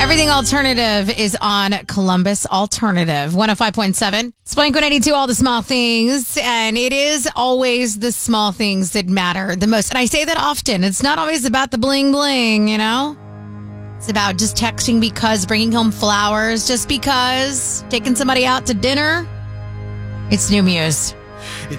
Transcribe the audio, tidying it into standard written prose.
Everything Alternative is on Columbus Alternative 105.7. It's Blink-182, all the small things. And it is always the small things that matter the most. And I say that often. It's not always about the bling bling, you know? It's about just texting because, bringing home flowers just because, taking somebody out to dinner. It's New Muse.